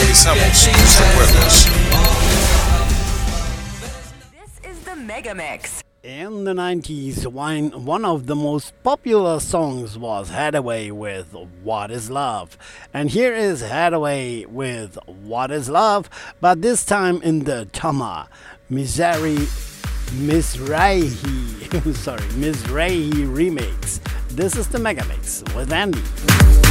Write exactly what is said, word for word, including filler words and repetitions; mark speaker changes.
Speaker 1: Comenzamos. Recuerdos.
Speaker 2: This is the Mega Mix.
Speaker 3: In the nineties, one, one of the most popular songs was Hathaway with What is Love. And here is Hathaway with What is Love, but this time in the Tama Missouri Mizrahi sorry Mizrahi remix. This is the Mega Mix with Andy.